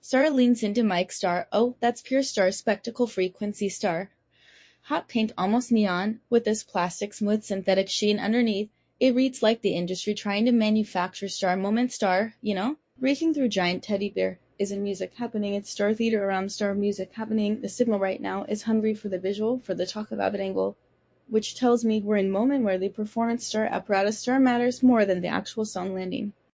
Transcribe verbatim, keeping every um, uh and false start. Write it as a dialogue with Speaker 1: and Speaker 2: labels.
Speaker 1: Star leans into mic star. Oh, that's pure star, spectacle frequency star. Hot pink, almost neon, with this plastic smooth synthetic sheen underneath. It reads like the industry trying to manufacture star moment star, you know? Racing through giant teddy bear. Isn't music happening? It's star theater around star music happening. The signal right now is hungry for the visual, for the talk of Abbott angle, which tells me we're in moment where the performance star apparatus star matters more than the actual song landing.